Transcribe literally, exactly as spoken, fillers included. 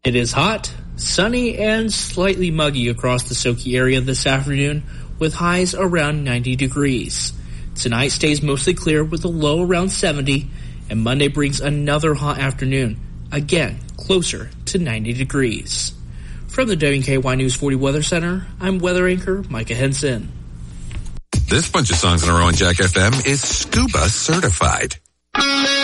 It is hot, sunny, and slightly muggy across the Soki area this afternoon, with highs around ninety degrees. Tonight stays mostly clear with a low around seventy, and Monday brings another hot afternoon, again closer to ninety degrees. From the W K Y News forty Weather Center, I'm weather anchor Micah Henson. This bunch of songs in a row on Jack F M is scuba certified.